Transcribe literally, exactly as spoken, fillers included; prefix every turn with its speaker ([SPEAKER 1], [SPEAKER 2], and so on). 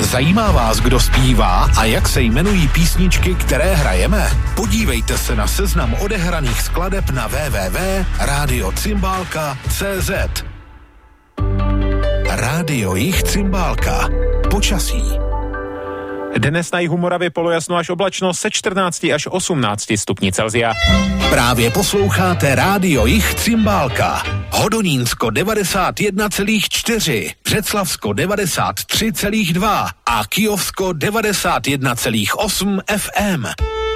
[SPEAKER 1] Zajímá vás, kdo zpívá a jak se jmenují písničky, které hrajeme? Podívejte se na seznam odehraných skladeb na w w w tečka radio cymbálka tečka c z. Rádio Jih Cymbálka. Počasí.
[SPEAKER 2] Dnes na jihu Moravy polojasno až oblačno se čtrnácti až osmnácti stupni Celsia.
[SPEAKER 1] Právě posloucháte Rádio Jih Cymbálka. Hodonínsko devadesát jedna celá čtyři, Břeclavsko devadesát tři celá dva a Kyjovsko devadesát jedna celá osm F M.